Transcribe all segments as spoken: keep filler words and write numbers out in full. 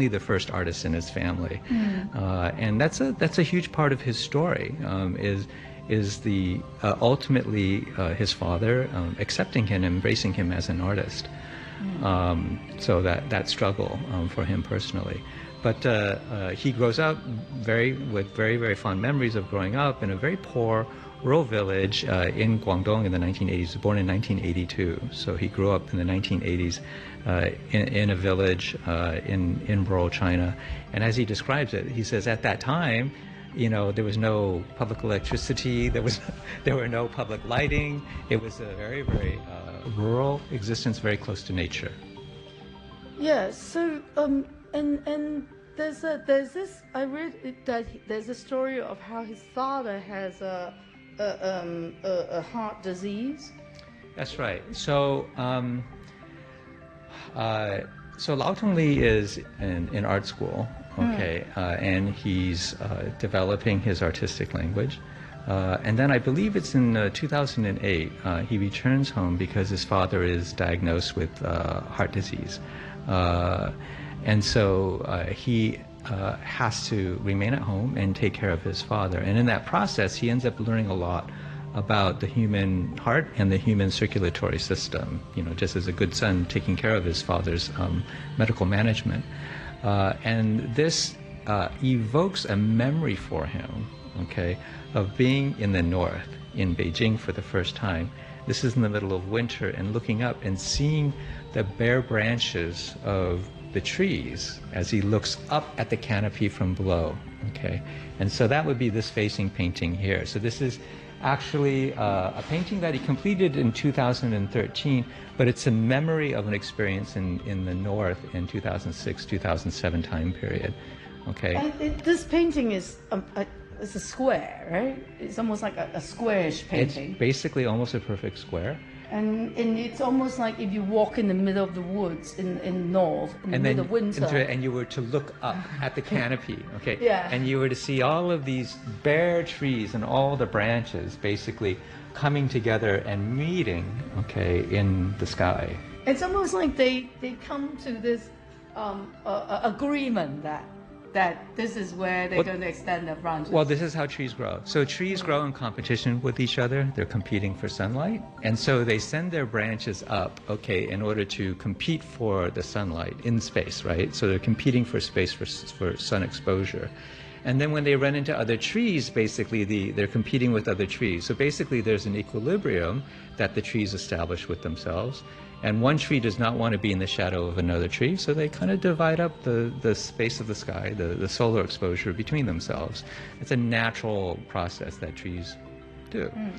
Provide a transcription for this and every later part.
certainly the first artist in his family. Mm. Uh, and that's a that's a huge part of his story, um, is is the uh, ultimately uh, his father um, accepting him, embracing him as an artist. Mm. Um, so that, that struggle um, for him personally. But uh, uh, he grows up very with very, very fond memories of growing up in a very poor rural village uh, in Guangdong in the nineteen eighties. He was born in nineteen eighty-two, so he grew up in the nineteen eighties uh, in, in a village uh, in, in rural China. And as he describes it, he says at that time, you know, there was no public electricity, there was there were no public lighting. It was a very, very uh, rural existence, very close to nature. Yeah, so um, and and there's a there's this I read it, that he, there's a story of how his father has a a, um, a, a heart disease. That's right. So um, uh, so Lau Tongli is in, in art school, okay, mm. uh, and he's uh, developing his artistic language. Uh, and then I believe it's in uh, two thousand eight, uh, he returns home because his father is diagnosed with uh, heart disease. Uh, and so uh, he uh, has to remain at home and take care of his father. And in that process, he ends up learning a lot about the human heart and the human circulatory system, you know, just as a good son taking care of his father's um, medical management. Uh, and this uh, evokes a memory for him, okay, of being in the north, in Beijing for the first time. This is in the middle of winter, and looking up and seeing the bare branches of the trees as he looks up at the canopy from below, okay? And so that would be this facing painting here. So this is actually uh, a painting that he completed in two thousand thirteen, but it's a memory of an experience in, in the north in two thousand six, two thousand seven time period, okay? And it, this painting is um, a, it's a square, right? It's almost like a, a squarish painting. It's basically almost a perfect square. And, and it's almost like if you walk in the middle of the woods in, in north, in and the then middle of winter. Into, and you were to look up at the canopy, okay? Yeah. And you were to see all of these bare trees and all the branches basically coming together and meeting, okay, in the sky. It's almost like they, they come to this um, uh, uh, agreement that that this is where they're well, going to extend their branches. Well, this is how trees grow. So trees grow in competition with each other. They're competing for sunlight. And so they send their branches up, okay, in order to compete for the sunlight in space, right? So they're competing for space for, for sun exposure. And then when they run into other trees, basically the, they're competing with other trees. So basically there's an equilibrium that the trees establish with themselves. And one tree does not want to be in the shadow of another tree, so they kind of divide up the, the space of the sky, the, the solar exposure between themselves. It's a natural process that trees do. Mm.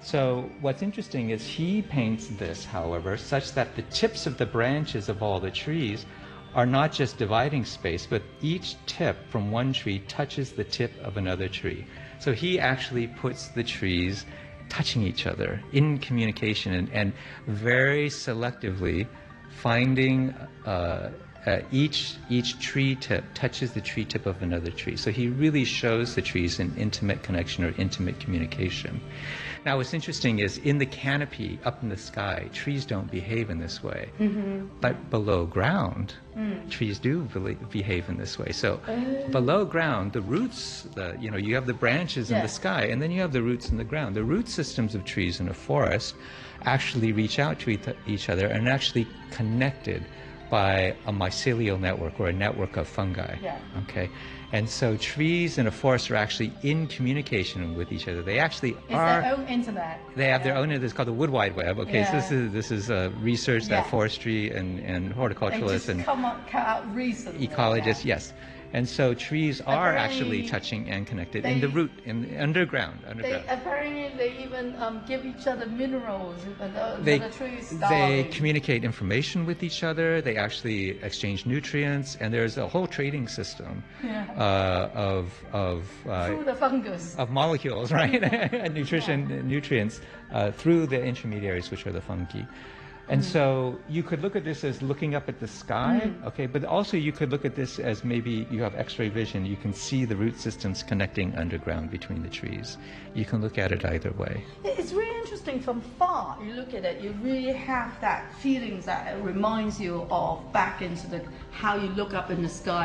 So what's interesting is he paints this, however, such that the tips of the branches of all the trees are not just dividing space, but each tip from one tree touches the tip of another tree. So he actually puts the trees touching each other in communication, and, and very selectively finding uh, uh, each each tree tip touches the tree tip of another tree. So he really shows the trees in intimate connection or intimate communication. Now what's interesting is in the canopy up in the sky, trees don't behave in this way. Mm-hmm. But below ground, mm. trees do behave in this way. So uh. below ground, the roots, the, you know, you have the branches yeah. in the sky, and then you have the roots in the ground. The root systems of trees in a forest actually reach out to each other and are actually connected by a mycelial network or a network of fungi. Yeah. Okay, and so trees in a forest are actually in communication with each other. They actually it's are. It's their own internet. They have yeah. their own. It's called the Wood Wide Web. Okay, yeah. so this is this is uh, research that yeah. forestry and and horticulturalists they just and come up, come out recently, ecologists, yeah. yes. And so trees are apparently, actually touching and connected they, in the root, in the underground. underground. They, apparently, they even um, give each other minerals. The, they, the trees they communicate information with each other. They actually exchange nutrients, and there's a whole trading system yeah. uh, of of uh, through the fungus of molecules, right? and nutrition, yeah. nutrients uh, through the intermediaries, which are the fungi. And mm. so you could look at this as looking up at the sky, mm. okay, but also you could look at this as maybe you have X-ray vision. You can see the root systems connecting underground between the trees. You can look at it either way. It's really interesting from far. You look at it, you really have that feeling that it reminds you of back into the how you look up in the sky